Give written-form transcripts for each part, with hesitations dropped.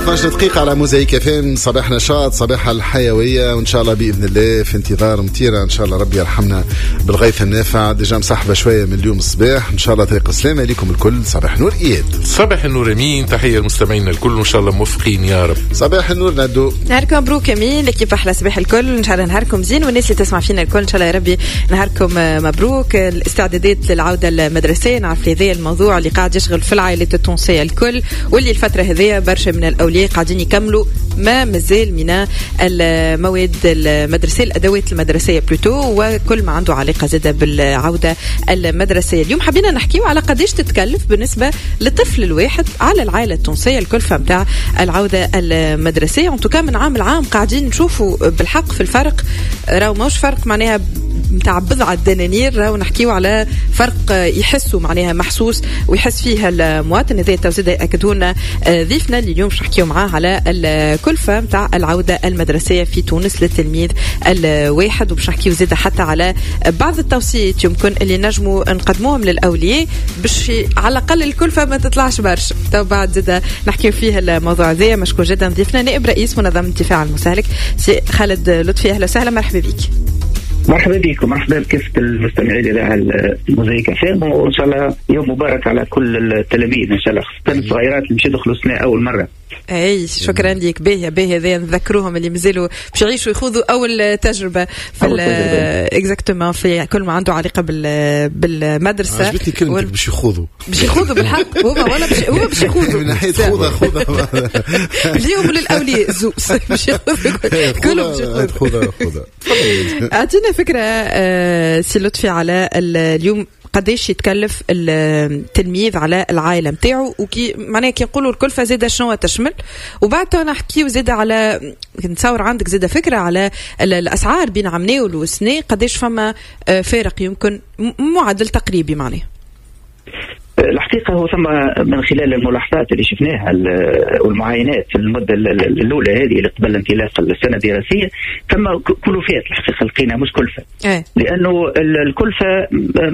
12 دقيقة على موزايك FM. صباح نشاط، صباح الحيوية، وإن شاء الله بإذن الله في انتظار مطيرة إن شاء الله ربي يرحمنا بالغيث النافع. ديجا مصاحبة شوية من اليوم الصباح إن شاء الله. طريق السلامة لكم الكل. صباح نور إياد. صباح النور أمين. تحية المستمعين الكل وإن شاء الله موفقين يا رب. صباح النور ندو. نهاركم مبروك أمين. لكيف أحلى صباح الكل إن شاء الله. نهاركم زين والناس اللي تسمع فينا الكل إن شاء الله يا ربي نهاركم مبروك. الاستعدادات للعودة المدرسية، نعرف هذا الموضوع اللي قاعد يشغل في العائلات التونسية الكل، واللي الفترة هذه برشا من الأولياء قاعدين يكملوا ما مازال من المواد المدرسية، الأدوات المدرسية بلوتو، وكل ما عنده علاقة زادة بالعودة المدرسية. اليوم حبينا نحكيو على قديش تتكلف بالنسبة للطفل الواحد على العائلة التونسية الكلفة متاع العودة المدرسية. انتو من عام لعام قاعدين نشوفوا بالحق في الفرق، راهو ماهوش فرق معناها متاع بضعة دنانير، راهو نحكيو على فرق يحسوا معناها محسوس ويحس فيها المواطن. هذا التوزيع يأكدونا ضيفنا اللي اليوم نحكيو معاه على الكلفة متاع العودة المدرسية في تونس للتلميذ الواحد، وباش نحكيو زيادة حتى على بعض التوصيات يمكن اللي نجموا نقدموهم للأولياء باش على الأقل الكلفة ما تطلعش برشا. تو بعد زيادة نحكيو فيه الموضوع ذا. مشكور جدا ضيفنا نائب رئيس منظمة الدفاع عن المستهلك سي خالد لطفي. أهلا وسهلا، مرحبا بك. مرحبا بكم، مرحبا بكافة المستمعين إلى الموزايك FM، وإن شاء الله يوم مبارك على كل التلاميذ إن شاء الله، خاصة الصغيرات اللي مش يدخلوا السنة أول مرة. أي شكرا لك. باهي ذا نذكروهم اللي مازالوا باش يعيشوا يخوضوا أول تجربة في إكزاكتومون في كل ما عنده علاقة بالمدرسة. عجبتني كلمة باش يخوضوا بالحق. هما باش يخوضوا من ناحية خوضة اليوم للأولياء زوس باش يخوضوا كلهم خوضة. أعطينا فكرة سي لطفي على اليوم قديش يتكلف التلميذ على العائلة متاعه، وكي معناها كي نقولوا الكلفة زيادة شنو تشمل، وبعد نحكيو زيادة على نتصور عندك زيادة فكرة على الأسعار بين عمناء والوسناء، قديش فما فارق يمكن معدل تقريبي معناه. الحقيقة هو ثم من خلال الملاحظات اللي شفناها والمعاينات في المدة الأولى هذه اللي قبل انطلاق السنة الدراسية، ثم كلفات الحقيقة لقينا مش كلفة، لأنه الكلفة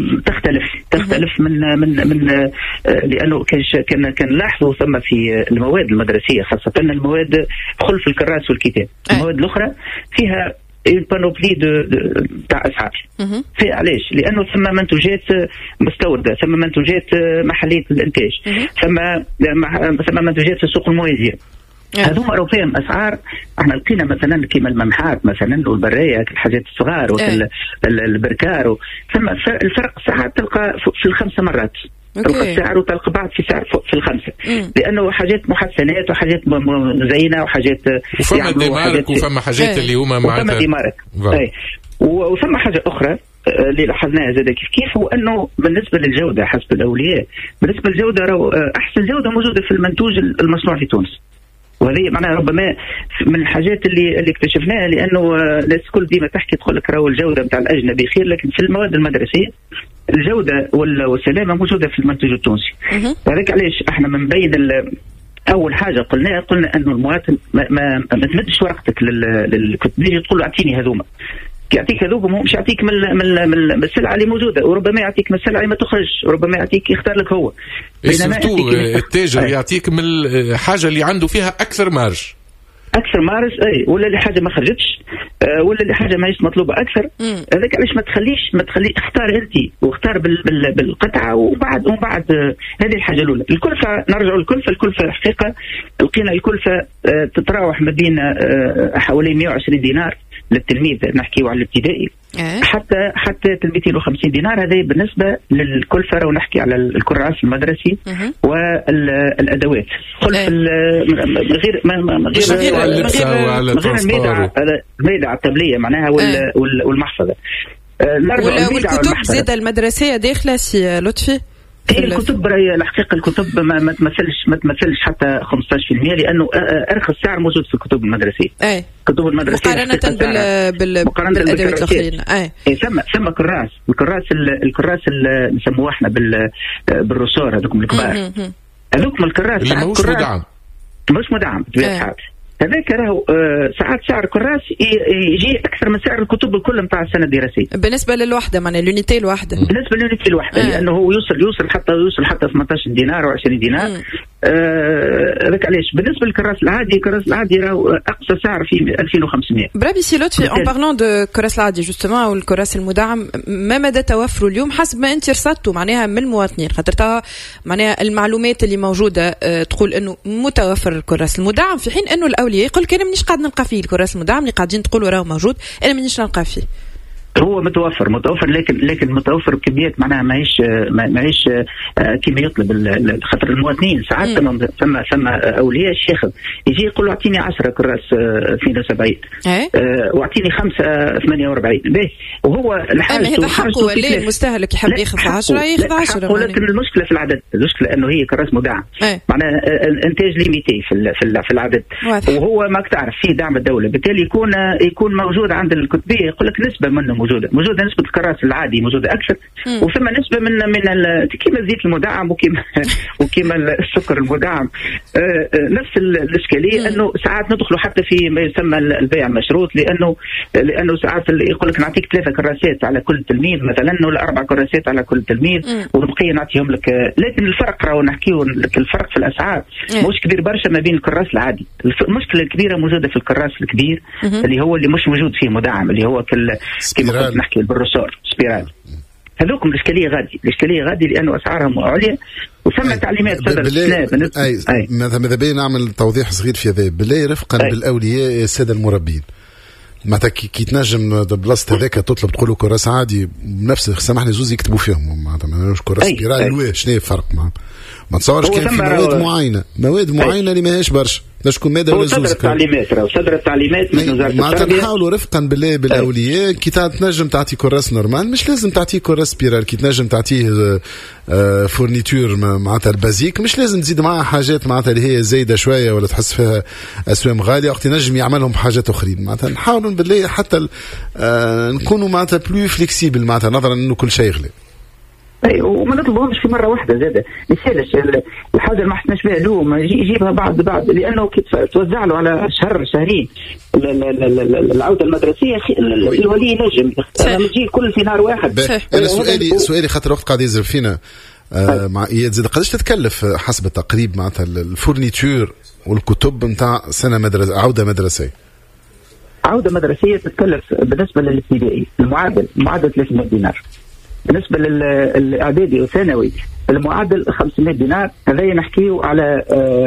تختلف من لأنه كان لاحظوا ثم في المواد المدرسية خاصة المواد خلف الكراس والكتاب. المواد الأخرى فيها البانوبلي تاع اسعار. في علاش؟ لانه ثم منتوجات مستورده، ثم منتوجات محليه الانتاج، ثم منتوجات في السوق الموازيه. هذوما راهو فيهم اسعار. احنا لقينا مثلا كيما الممحات مثلا والبرايه الحاجات الصغار والبركار، ثم الفرق ساعات تلقى في الخمس مرات، تلقى السعر وتلقى بعض في سعر في الخمسة، لأنه حاجات محسنات وحاجات زينة وحاجات وفما ديمارك وفما حاجات اللي هما معناتها ديمارك. وثم حاجة أخرى اللي لاحظناها زاد كيف هو أنه بالنسبة للجودة حسب الأولياء، بالنسبة للجودة أحسن جودة موجودة في المنتوج المصنوع في تونس. وهذه معناها ربما من الحاجات اللي اكتشفناها، لانه الناس الكل ديما تحكي تقول لك راهو الجوده نتاع الاجنبي خير، لكن في المواد المدرسيه الجوده والسلامه موجوده في المنتوج التونسي. هذاك علاش احنا من بين اول حاجه قلنا انه المواطن ما تمدش ورقتك كنت تيجي تقول له اعطيني هذوما، يعطيك هذوك مش يعطيك من السلعه اللي موجوده، وربما يعطيك من السلعه اللي ما تخرج، وربما يعطيك يختار لك هو. بينما التاجر يعطيك من الحاجه اللي عنده فيها اكثر مارج ولا اللي حاجه ما خرجتش، ولا اللي حاجه ما هيش مطلوبه اكثر. هذاك علاش ما تخلي اختار انت واختار بالقطعه، وبعد هذه الحاجه الاولى. الكلفه نرجعوا الكلفه الحقيقه لقينا الكلفه تتراوح ما بين حوالي 120 دينار للتلميذ، نحكيو على الابتدائي، حتى 250 دينار. هذا بالنسبه للكلفه، راهو نحكي على الكراس المدرسي والادوات خلف غير الميدع التبليه معناها والمحفظه والكتب زياده المدرسيه داخله سي لطفي. الكتب الحقيقه الكتب ما تمثلش حتى 15%، لانه ارخص سعر موجود في الكتب المدرسيه. الكتب المدرسيه مقارنه بالادوات الاخرين. ثم الكراس اللي نسموه احنا بالرسور، هذوكم الكبار، هذوكم الكراس مش مدعم بطبيعه الحال. هذاك راهو ساعات سعر كراس يجي اكثر من سعر الكتب الكل نتاع السنه الدراسيه بالنسبه للوحده، معناها اليونيتي الواحده، بالنسبه لليونيتي الواحده، لانه هو يوصل حتى 18 دينار و20 دينار. هذاك علاش بالنسبه للكراس العادي راهو اقصى سعر في 2500. برابي سي لطفي ان بارلون دو كراس العادي جوستومون او الكراس المدعم، ما مدى توفره اليوم حسب ما انت رصدته معناها من المواطنين؟ خاطر معناها المعلومات اللي موجوده تقول انه متوفر الكراس المدعم، في حين انه الاولياء يقول انا مانيش قاعد نلقى فيه الكراس المدعم اللي قاعدين تقولوا راهو موجود، انا مانيش نلقى فيه. هو متوفر لكن متوفر بكميات معناها ماهيش كما يطلب خاطر المواطنين ساعات ثم اولياء الشيخ يجي يقول له اعطيني 10 كراس 72 واعطيني 5 48 باهي، وهو الحاجه هذا حقه ولا المستهلك يحب ياخذ 10 ياخذ 10. ولكن المشكله في العدد، المشكله انه هي كراس مدعم معناها الانتاج ليميتي في العدد، وهو ما تعرف فيه دعم الدوله، بالتالي يكون موجود عند الكتبيه يقول لك نسبه منه موجوده نسبه الكراس العادي موجوده اكثر، وثم نسبه من كيما الزيت المدعم وكيما السكر المدعم. نفس الاشكاليه انه ساعات ندخلوا حتى في ما يسمى البيع المشروط، لانه ساعات يقول لك نعطيك 3 كراسات على كل تلميذ مثلا، ولا 4 كراسات على كل تلميذ، والبقيه نعطيهم لك. لكن الفرق راهو نحكيو لك الفرق في الاسعار مش كبير برشا ما بين الكراس العادي. المشكله الكبيره موجوده في الكراس الكبير اللي مش موجود فيه مدعم، اللي هو كما نحكي بالرسور سبيرال. هذوكم الاشكاليه غادي لانه اسعارهم عليا، وثم تعليمات صدرت ماذا بينا نعمل توضيح صغير في هذا بالله رفقا بالاولياء الساده المربين. معناتها كي تنجم بلاصه هذاك تطلب تقول له كراس عادي بنفس سامحني زوز يكتبوا فيهم معناتها ماهوش كراس سبيرال. شنو الفرق ما تصورش كان في مواد معينه اللي ماهيش برشا تكون ماده ولا زوز. صدر التعليمات من وزاره التربيه. معناتها نحاولوا رفقا بالله بالاولياء كي تنجم تعطي كراس نورمال، مش لازم تعطيه كراس سبيرال. كي تنجم تعطيه فورنيتور معناتها البازيك، مش لازم تزيد معها حاجات معناتها اللي هي زايده شويه ولا تحس فيها اسوام غاليه، وقت ينجم يعملهم بحاجات اخرين. معناتها نحاولوا بالله حتى نكونوا معناتها بلو فليكسيبل معناتها نظرا انه كل شيء يغلى. اي وما نطلبهمش في مره واحده زاده، مثالش الحاجه اللي ما حسناش بها اليوم يجيبها بعد لانه كي توزع له على شهرين العوده المدرسيه الولي نجم نجي كل في نهار واحد. انا سؤالي خاطر الوقت قاعد يزرب فينا مع اياد زاد قداش تتكلف حسب التقريب معناتها الفورنيتور والكتب نتاع سنه عوده مدرسيه؟ عوده مدرسيه تتكلف بالنسبه للابتدائي المعدل 300 دينار، بالنسبه للاعدادي والثانوي المعدل 500 دينار. هذا نحكيه على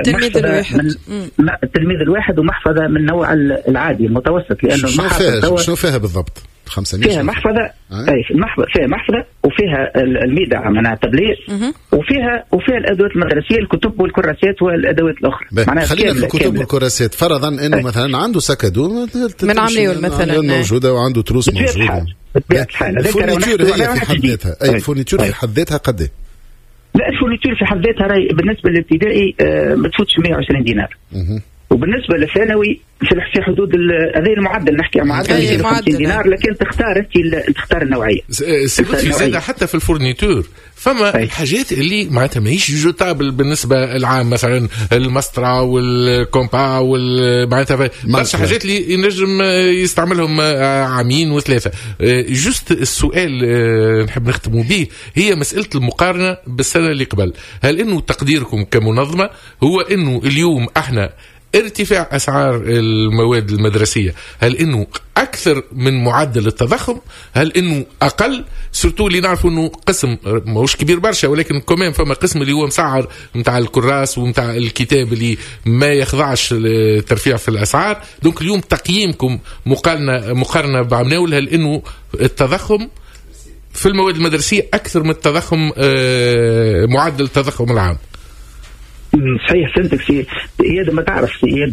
التلميذ الواحد ومحفظه من النوع العادي المتوسط، لانه شنو فيها بالضبط 500؟ فيها محفظه فيها محفظه وفيها الميدع معناها تابليت، وفيها الادوات المدرسيه الكتب والكراسات والادوات الاخرى. خلينا في الكتب والكراسات فرضا انه مثلا عنده سكادو من عمليول مثلا موجوده وعنده تروس موجوده. الفورنيتور هي في حد ذاتها الفورنيتور في حد ذاتها قد ايه؟ لا الفورنيتور في حد ذاتها بالنسبه للابتدائي ما تفوتش 120 دينار، وبالنسبه للثانوي في حدود هذا المعدل نحكي معدل 50 دينار، لكن تختار النوعيه. سيبوتي زاده حتى في الفورنيتور فما الحاجات اللي معناتها ماهيش جوتابل بالنسبه العام، مثلا المسطره والكومبا معناتها برشا حاجات اللي ينجم يستعملهم عامين وثلاثه. جوست السؤال نحب نختموا به هي مساله المقارنه بالسنه اللي قبل. هل انه تقديركم كمنظمه هو انه اليوم احنا ارتفاع أسعار المواد المدرسية هل إنه أكثر من معدل التضخم؟ هل إنه أقل؟ سورتو اللي نعرفوا إنه قسم ماهوش كبير برشا ولكن كمان فما قسم اللي هو مسعر متاع الكراس ومتاع الكتاب اللي ما يخضعش لترفيع في الأسعار. دونك اليوم تقييمكم مقارنة بعمناول هل إنه التضخم في المواد المدرسية أكثر من التضخم معدل التضخم العام؟ صحيح فهمتك سي اياد. ما تعرف سي اياد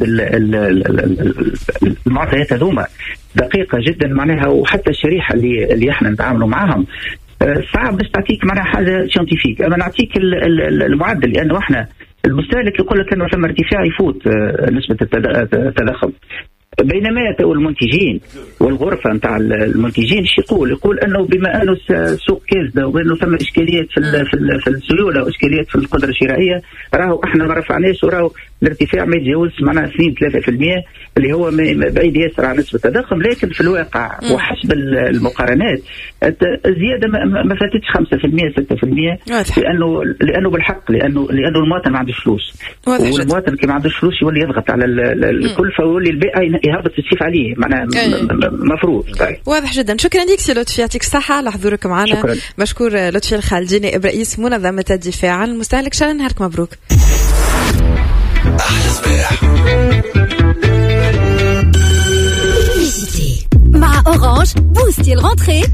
المعطيات هذوما دقيقه جدا معناها، وحتى الشريحه اللي احنا نتعاملوا معاهم صعب باش تعطيك معناها حاجه سيانتيفيك. اما نعطيك المعدل لانه احنا المستهلك يقول لك انه ثم ارتفاع يفوت نسبه التضخم، بينما المنتجين والغرفه نتاع المنتجين يقول انه بما انه السوق كاسده وانه ثم اشكاليات في السيوله واشكاليات في القدره الشرائيه، راهو احنا ما رفعناش وراهو الارتفاع ما يتجاوز معناها 2-3% اللي هو بعيد ياسر عن نسبة التضخم، لكن في الواقع وحسب المقارنات الزيادة ما فاتتش 5% 6%، لأنه بالحق لأنه المواطن ما عندوش فلوس، والمواطن كي ما عندوش فلوس يولي يضغط على الكل، فيولي البيئة يهبط السيف عليه معناها مفروض. واضح جدا. شكرا لك سي لطفي، يعطيك الصحة على حضورك معنا. مشكور لطفي الخالديني رئيس منظمة الدفاع عن المستهلك. شكرا، نهارك مبروك. مع أورانج بوستي الغنطري